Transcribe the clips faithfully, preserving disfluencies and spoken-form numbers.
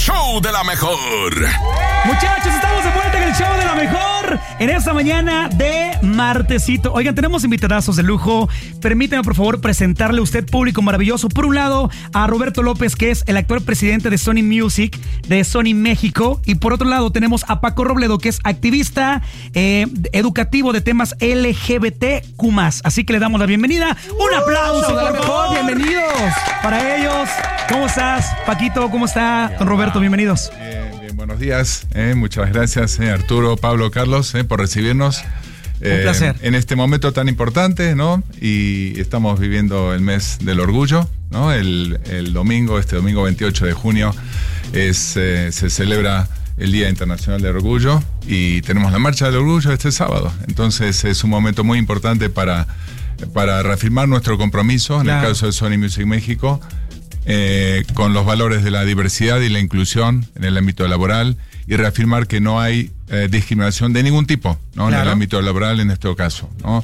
show de la mejor. Muchachos, estamos de vuelta en el show de la mejor en esta mañana de martesito. Oigan, tenemos invitadazos de lujo. Permítame, por favor, presentarle a usted, público maravilloso. Por un lado, a Roberto López, que es el actual presidente de Sony Music, de Sony México. Y por otro lado, tenemos a Paco Robledo, que es activista eh, educativo de temas L G B T Q más. Así que le damos la bienvenida. Un aplauso, por favor. Bienvenidos para ellos. ¿Cómo estás, Paquito? ¿Cómo está, don Roberto? Bienvenidos. Bien, bien, buenos días. Eh, muchas gracias, eh, Arturo, Pablo, Carlos, eh, por recibirnos. Un eh, placer. En este momento tan importante, ¿no? Y estamos viviendo el mes del orgullo, ¿no? El, el domingo, este domingo veintiocho de junio, es, eh, se celebra el Día Internacional del Orgullo y tenemos la Marcha del Orgullo este sábado. Entonces es un momento muy importante para, para reafirmar nuestro compromiso, en claro. el caso de Sony Music México, eh, con los valores de la diversidad y la inclusión en el ámbito laboral y reafirmar que no hay eh, discriminación de ningún tipo, ¿no? Claro. En el ámbito laboral en este caso, ¿no?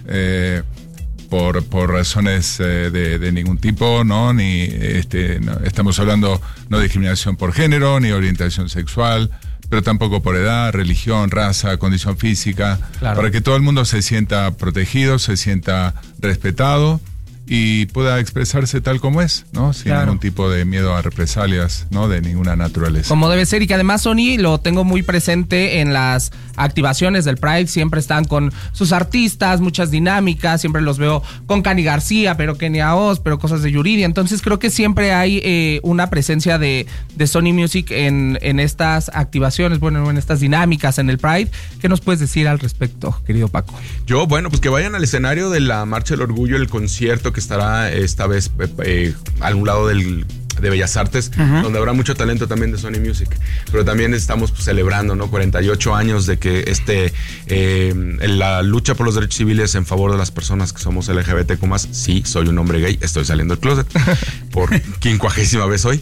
Eh, por, por razones eh, de, de ningún tipo, ¿no? Ni este, no, estamos hablando no de discriminación por género, ni orientación sexual, pero tampoco por edad, religión, raza, condición física, claro. para que todo el mundo se sienta protegido, se sienta respetado y pueda expresarse tal como es, ¿no? Sin claro. ningún tipo de miedo a represalias, ¿no? De ninguna naturaleza. Como debe ser, y que además Sony lo tengo muy presente en las activaciones del Pride, siempre están con sus artistas, muchas dinámicas, siempre los veo con Cani García, pero Kenia Oz, pero cosas de Yuridia, entonces creo que siempre hay eh, una presencia de, de Sony Music en, en estas activaciones, bueno, en estas dinámicas en el Pride. ¿Qué nos puedes decir al respecto, querido Paco? Yo, bueno, pues que vayan al escenario de la Marcha del Orgullo, el concierto que estará esta vez eh, a un lado del, de Bellas Artes, uh-huh. donde habrá mucho talento también de Sony Music. Pero también estamos pues, celebrando, ¿no? cuarenta y ocho años de que este eh, la lucha por los derechos civiles en favor de las personas que somos L G B T Q más. Sí, soy un hombre gay, estoy saliendo del closet por quincuagésima vez hoy.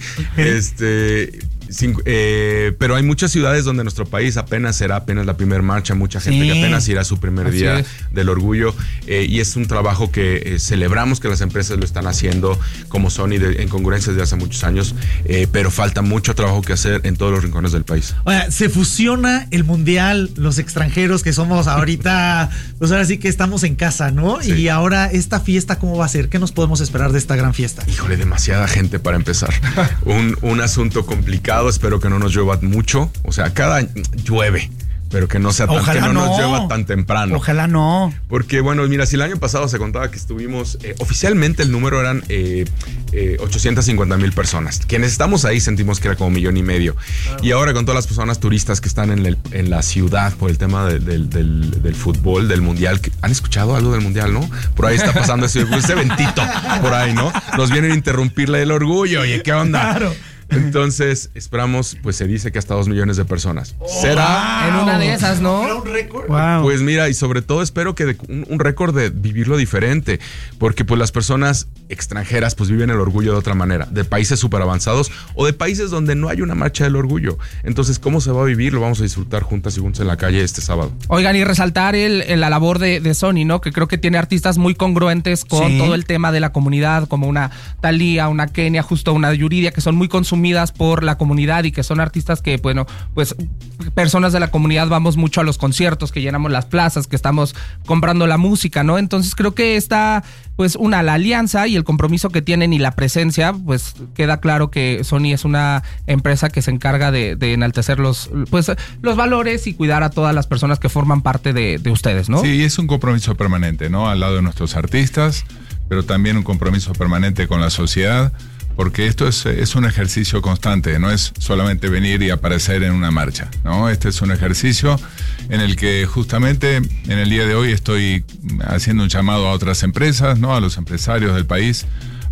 Este... Cinco, eh, pero hay muchas ciudades donde nuestro país apenas será apenas la primera marcha, mucha gente sí. que apenas irá a su primer Así día es. del orgullo eh, y es un trabajo que eh, celebramos que las empresas lo están haciendo como Sony de, en congruencia desde hace muchos años, eh, pero falta mucho trabajo que hacer en todos los rincones del país. Oye, se fusiona el mundial, los extranjeros que somos ahorita, pues ahora sí que estamos en casa, ¿no? Sí. Y ahora esta fiesta, ¿cómo va a ser? ¿Qué nos podemos esperar de esta gran fiesta? Híjole, demasiada gente para empezar. un, un asunto complicado. Espero que no nos llueva mucho. O sea, cada año llueve, pero que no sea tan, que no, no nos llueva tan temprano. Ojalá no. Porque, bueno, mira, si el año pasado se contaba que estuvimos, eh, oficialmente el número eran eh, eh, ochocientas cincuenta mil personas. Quienes estamos ahí sentimos que era como un millón y medio. Claro. Y ahora con todas las personas turistas que están en, el, en la ciudad por el tema de, de, del, del fútbol, del mundial, que, ¿han escuchado algo del mundial, no? Por ahí está pasando ese, ese eventito, por ahí, ¿no? Nos vienen a interrumpirle el orgullo. Oye, ¿qué onda? Claro. Entonces, esperamos, pues se dice que hasta dos millones de personas. Oh, ¿Será? Wow. En una de esas, ¿no? ¿Era un récord? Wow. Pues mira, y sobre todo espero que de, un, un récord de vivirlo diferente, porque pues las personas extranjeras pues viven el orgullo de otra manera, de países súper avanzados o de países donde no hay una marcha del orgullo. Entonces, ¿cómo se va a vivir? Lo vamos a disfrutar juntas y juntos en la calle este sábado. Oigan, y resaltar el, el, la labor de, de Sony, ¿no? Que creo que tiene artistas muy congruentes con sí. todo el tema de la comunidad, como una Thalía, una Kenia, justo una Yuridia, que son muy consumidas por la comunidad y que son artistas que, bueno, pues personas de la comunidad vamos mucho a los conciertos, que llenamos las plazas, que estamos comprando la música, ¿no? Entonces creo que está, pues, una, la alianza y el compromiso que tienen y la presencia, pues queda claro que Sony es una empresa que se encarga de, de enaltecer los, pues, los valores y cuidar a todas las personas que forman parte de, de ustedes, ¿no? Sí, es un compromiso permanente, ¿no? Al lado de nuestros artistas, pero también un compromiso permanente con la sociedad. Porque esto es, es un ejercicio constante, no es solamente venir y aparecer en una marcha, ¿no? Este es un ejercicio en el que justamente en el día de hoy estoy haciendo un llamado a otras empresas, ¿no? A los empresarios del país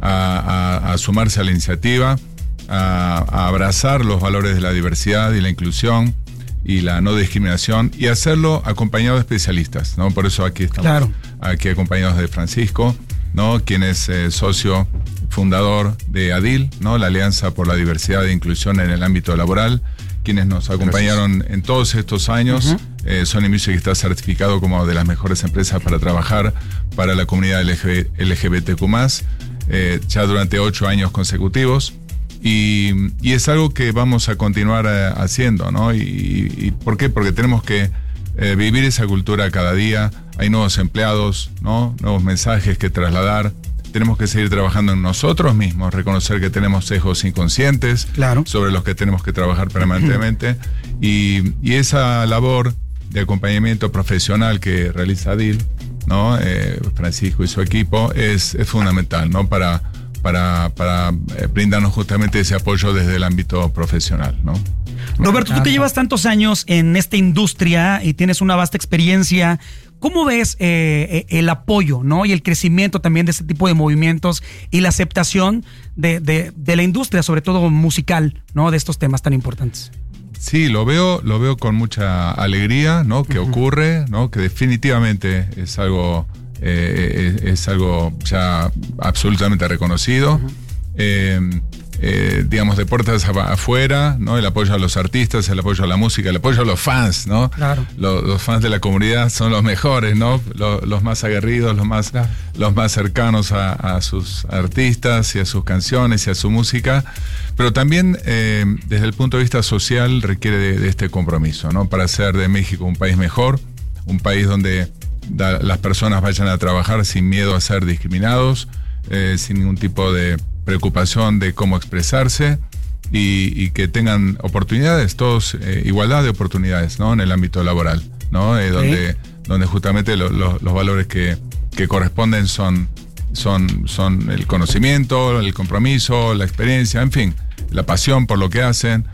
a, a, a sumarse a la iniciativa, a, a abrazar los valores de la diversidad y la inclusión y la no discriminación y hacerlo acompañado de especialistas, ¿no? Por eso aquí estamos, claro. aquí acompañados de Francisco, ¿no? Quien es eh, socio fundador de ADIL, ¿no? La Alianza por la Diversidad e Inclusión en el Ámbito Laboral, quienes nos acompañaron Gracias. en todos estos años. Uh-huh. eh, Sony Music está certificado como de las mejores empresas para trabajar para la comunidad L G B T Q más, eh, ya durante ocho años consecutivos. Y, y es algo que vamos a continuar eh, haciendo, ¿no? Y, y ¿por qué? Porque tenemos que eh, vivir esa cultura cada día. Hay nuevos empleados, ¿no? Nuevos mensajes que trasladar. Tenemos que seguir trabajando en nosotros mismos, reconocer que tenemos sesgos inconscientes, claro, sobre los que tenemos que trabajar permanentemente. y, y esa labor de acompañamiento profesional que realiza Adil, ¿no? Eh, Francisco y su equipo, es, es fundamental, ¿no? Para, para, para eh, brindarnos justamente ese apoyo desde el ámbito profesional, ¿no? Roberto, tú que llevas tantos años en esta industria y tienes una vasta experiencia, ¿cómo ves eh, el apoyo, ¿no? Y el crecimiento también de este tipo de movimientos y la aceptación de, de, de la industria, sobre todo musical, ¿no? De estos temas tan importantes. Sí, lo veo, lo veo con mucha alegría, ¿no? Que uh-huh. ocurre, ¿no? Que definitivamente es algo, eh, es, es algo ya absolutamente reconocido. Uh-huh. eh, eh, digamos, de puertas afuera, ¿no? El apoyo a los artistas, el apoyo a la música, el apoyo a los fans, ¿no? Claro. Los, los fans de la comunidad son los mejores, ¿no? Los, los más aguerridos, los más, claro. los más cercanos a, a sus artistas y a sus canciones y a su música. Pero también, eh, desde el punto de vista social, requiere de, de este compromiso, ¿no? Para hacer de México un país mejor, un país donde da, las personas vayan a trabajar sin miedo a ser discriminados, eh, sin ningún tipo de preocupación de cómo expresarse y, y que tengan oportunidades, todos, eh, igualdad de oportunidades, ¿no? En el ámbito laboral, ¿no? Eh, donde, ¿sí? donde justamente lo, lo, los valores que, que corresponden son, son, son el conocimiento, el compromiso, la experiencia, en fin, la pasión por lo que hacen.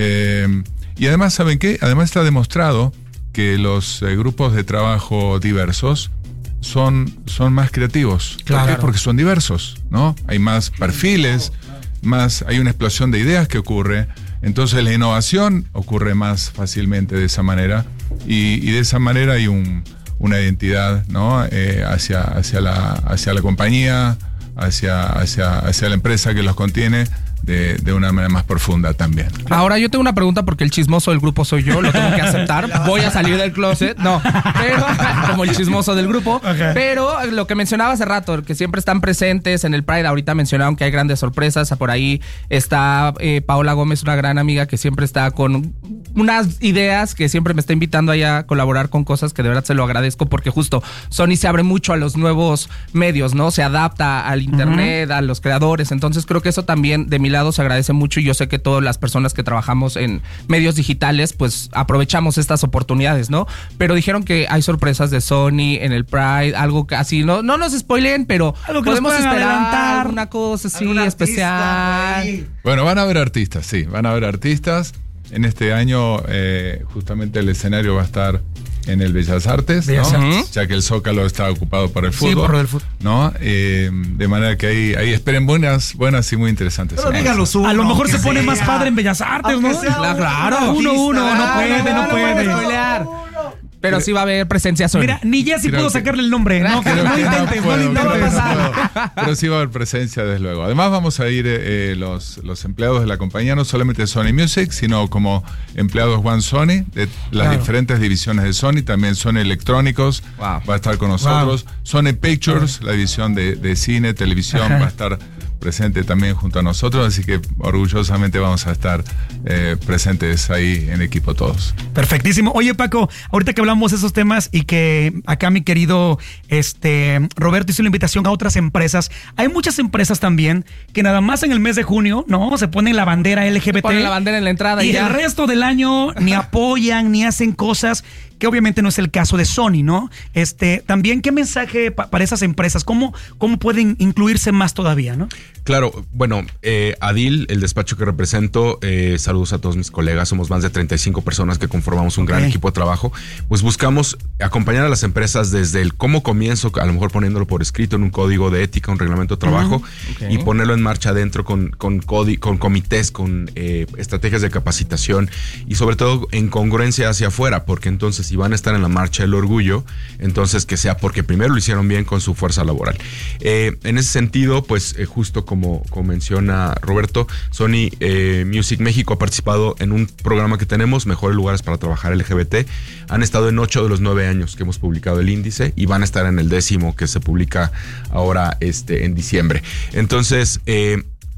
Eh, y además, ¿saben qué? Además está demostrado que los eh, grupos de trabajo diversos son, son más creativos. Claro. ¿Por qué? Porque son diversos, ¿no? Hay más perfiles, más, hay una explosión de ideas que ocurre. Entonces la innovación ocurre más fácilmente de esa manera. Y, y de esa manera hay un, una identidad, ¿no? Eh, hacia, hacia, la, hacia la compañía, hacia, hacia, hacia la empresa que los contiene. De, de una manera más profunda también. Ahora yo tengo una pregunta porque el chismoso del grupo soy yo, lo tengo que aceptar. Voy a salir del closet, no, pero como el chismoso del grupo. Okay. Pero lo que mencionaba hace rato, que siempre están presentes en el Pride, ahorita mencionaron que hay grandes sorpresas. Por ahí está eh, Paola Gómez, una gran amiga que siempre está con unas ideas, que siempre me está invitando allá a colaborar con cosas que de verdad se lo agradezco, porque justo Sony se abre mucho a los nuevos medios, ¿no? Se adapta al internet, uh-huh. a los creadores. Entonces creo que eso también de mi lado se agradece mucho, y yo sé que todas las personas que trabajamos en medios digitales pues aprovechamos estas oportunidades, ¿no? Pero dijeron que hay sorpresas de Sony en el Pride, algo que así, no, no nos spoileen, pero algo que podemos esperar adelantar, una cosa así especial. Artista, bueno, van a haber artistas, sí, van a haber artistas. En este año eh, justamente el escenario va a estar en el Bellas Artes, Bellas ¿no? Artes. Ya que el Zócalo está ocupado por el fútbol. Sí, por el fútbol. ¿No? Eh, de manera que ahí, ahí esperen buenas, buenas y muy interesantes. Pero díganlo uno, a lo mejor se pone sea. más padre en Bellas Artes, ¿no? Sea, claro, uno, uno, no puede, no, no puede. No puede. Pero sí va a haber presencia Sony. Mira, ni Jessy pudo que, sacarle el nombre, ¿no? Que no intentes, no intentes. Pero sí va a haber presencia, desde luego. Además vamos a ir eh, los, los empleados de la compañía, no solamente Sony Music, sino como empleados One Sony, de las claro. diferentes divisiones de Sony, también Sony Electrónicos wow. va a estar con nosotros, wow. Sony Pictures, wow. la división de, de cine, televisión, Ajá. va a estar presente también junto a nosotros, así que orgullosamente vamos a estar eh, presentes ahí en equipo todos. Perfectísimo. Oye, Paco, ahorita que hablamos de esos temas y que acá mi querido este Roberto hizo la invitación a otras empresas, hay muchas empresas también que nada más en el mes de junio, ¿no? Se ponen la bandera L G B T. Ponen la bandera en la entrada y, y ya. el resto del año ni apoyan ni hacen cosas, que obviamente no es el caso de Sony, ¿no? Este, también, ¿qué mensaje pa- para esas empresas? ¿Cómo, cómo pueden incluirse más todavía, no? Claro, bueno, eh, Adil, el despacho que represento, eh, saludos a todos mis colegas, somos más de treinta y cinco personas que conformamos un okay. gran equipo de trabajo, pues buscamos acompañar a las empresas desde el cómo comienzo, a lo mejor poniéndolo por escrito en un código de ética, un reglamento de trabajo, uh-huh. okay. y ponerlo en marcha adentro con, con, codi- con comités, con eh, estrategias de capacitación y sobre todo en congruencia hacia afuera, porque entonces si van a estar en la marcha del orgullo, entonces que sea porque primero lo hicieron bien con su fuerza laboral. Eh, en ese sentido, pues eh, justo como, como menciona Roberto, Sony eh, Music México ha participado en un programa que tenemos, Mejores Lugares para Trabajar L G B T. Han estado en ocho de los nueve años que hemos publicado el índice y van a estar en el décimo que se publica ahora este, en diciembre. Entonces, eh,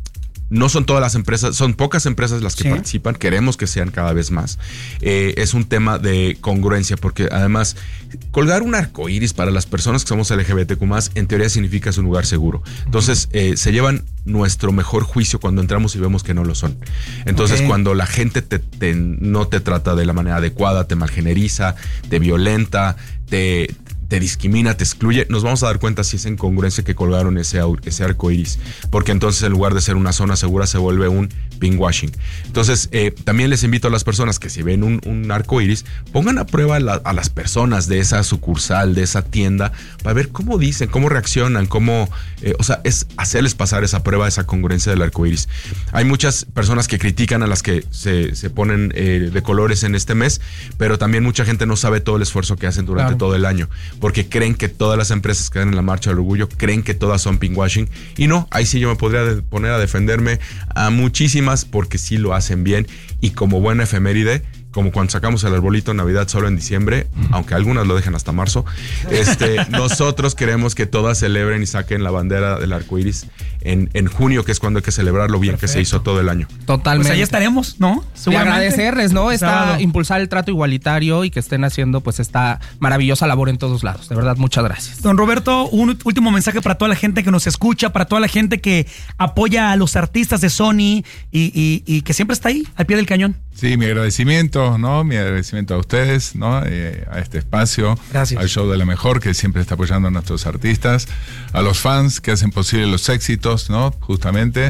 no son todas las empresas, son pocas empresas las que sí participan, queremos que sean cada vez más. Eh, es un tema de congruencia, porque además colgar un arco iris para las personas que somos L G B T Q más, en teoría significa es un lugar seguro. Entonces, eh, se llevan nuestro mejor juicio cuando entramos y vemos que no lo son. Entonces, okay. cuando la gente te, te, no te trata de la manera adecuada, te malgeneriza, te violenta, te... te discrimina, te excluye, nos vamos a dar cuenta si es incongruencia que colgaron ese, ese arco iris, porque entonces en lugar de ser una zona segura se vuelve un pinkwashing. Entonces eh, también les invito a las personas que si ven un, un arco iris, pongan a prueba la, a las personas de esa sucursal, de esa tienda, para ver cómo dicen, cómo reaccionan, cómo, eh, o sea, es hacerles pasar esa prueba, esa congruencia del arco iris. Hay muchas personas que critican a las que se, se ponen eh, de colores en este mes, pero también mucha gente no sabe todo el esfuerzo que hacen durante claro. todo el año, porque creen que todas las empresas que dan en la Marcha del Orgullo creen que todas son pinkwashing, y no, ahí sí yo me podría de poner a defenderme a muchísimas porque sí lo hacen bien, y como buena efeméride, como cuando sacamos el arbolito en Navidad solo en diciembre, aunque algunas lo dejen hasta marzo, este, nosotros queremos que todas celebren y saquen la bandera del arco iris en, en junio, que es cuando hay que celebrar lo bien Perfecto. que se hizo todo el año. Totalmente. Pues ahí estaremos, ¿no? Y agradecerles, ¿no? Esta, impulsar el trato igualitario y que estén haciendo pues esta maravillosa labor en todos lados. De verdad, muchas gracias. Don Roberto, un último mensaje para toda la gente que nos escucha, para toda la gente que apoya a los artistas de Sony y, y, y que siempre está ahí, al pie del cañón. Sí, mi agradecimiento, ¿no? Mi agradecimiento a ustedes, ¿no? Eh, a este espacio, Gracias. al show de la mejor, que siempre está apoyando a nuestros artistas, a los fans que hacen posible los éxitos, ¿no? Justamente,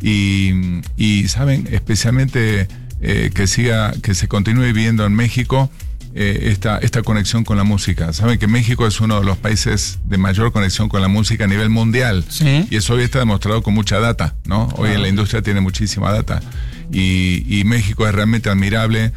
y, y saben, especialmente eh, que siga, que se continúe viviendo en México eh, esta, esta conexión con la música. Saben que México es uno de los países de mayor conexión con la música a nivel mundial, sí. y eso hoy está demostrado con mucha data, ¿no? Hoy claro. en la industria tiene muchísima data. Y, y México es realmente admirable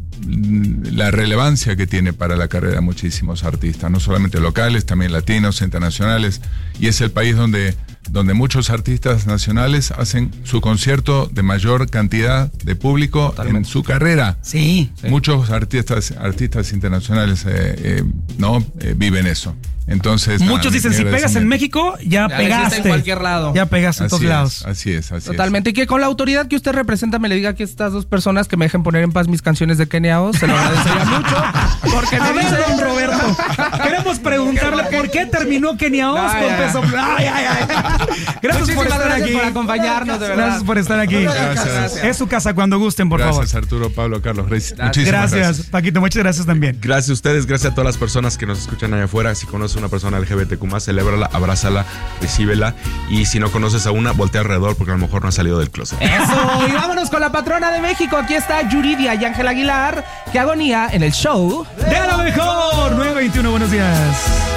la relevancia que tiene para la carrera de muchísimos artistas, no solamente locales, también latinos, internacionales, y es el país donde, donde muchos artistas nacionales hacen su concierto de mayor cantidad de público Totalmente. en su carrera. Sí, sí. Muchos artistas, artistas internacionales eh, eh, no eh, viven eso. Entonces, muchos nada, dicen, si pegas en México, ya, ya pegaste. En cualquier lado. Ya pegaste en todos es, lados. Así es, así Totalmente. es. Y que con la autoridad que usted representa me le diga que estas dos personas que me dejen poner en paz mis canciones de Kenia Os, se lo agradecería mucho. Porque me dice don Roberto. Queremos preguntarle por qué terminó Kenia Os con peso. Ay, ay, ay. Gracias Muchísimas por estar gracias aquí. por acompañarnos, de verdad. Gracias por estar aquí. Gracias. gracias. Es su casa cuando gusten, por gracias, favor. Gracias, Arturo, Pablo, Carlos. Gracias. Gracias. Muchísimas gracias. gracias. Paquito, muchas gracias también. Gracias a ustedes, gracias a todas las personas que nos escuchan allá afuera. Si conoces a una persona L G B T Q más, celébrala, abrázala, recíbela. Y si no conoces a una, voltea alrededor porque a lo mejor no ha salido del closet. Eso, y vámonos con la patrona de México. Aquí está Yuridia y Ángel Aguilar, que agonía en el show de la mejor. nueve veintiuno, buenos días.